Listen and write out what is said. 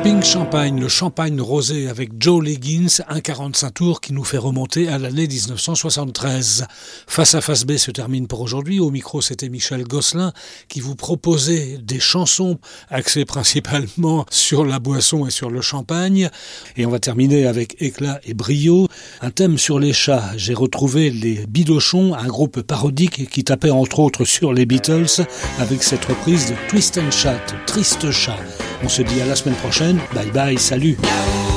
Pink Champagne, le champagne rosé avec Joe Leggins, un 45 tours qui nous fait remonter à l'année 1973. Face à Face B se termine pour aujourd'hui. Au micro, c'était Michel Gosselin qui vous proposait des chansons axées principalement sur la boisson et sur le champagne. Et on va terminer avec éclat et brio. Un thème sur les chats. J'ai retrouvé les Bidochons, un groupe parodique qui tapait entre autres sur les Beatles avec cette reprise de Twist and Chat, Triste Chat. On se dit à la semaine prochaine. Bye bye, salut.